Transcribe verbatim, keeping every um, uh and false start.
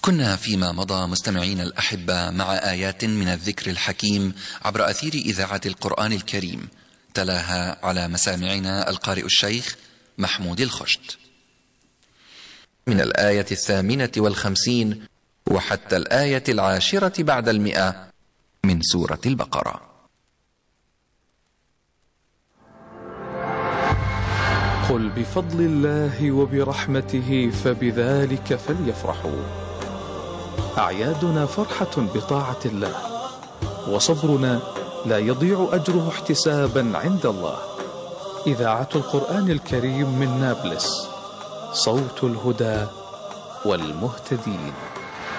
كنا فيما مضى مستمعين الأحبة مع آيات من الذكر الحكيم عبر أثير إذاعة القرآن الكريم، تلاها على مسامعنا القارئ الشيخ محمود الخشت، من الآية الثامنة والخمسين وحتى الآية العاشرة بعد المئة من سورة البقرة. قل بفضل الله وبرحمته فبذلك فليفرحوا. أعيادنا فرحة بطاعة الله، وصبرنا لا يضيع أجره احتسابا عند الله. إذاعة القرآن الكريم من نابلس، صوت الهدى والمهتدين.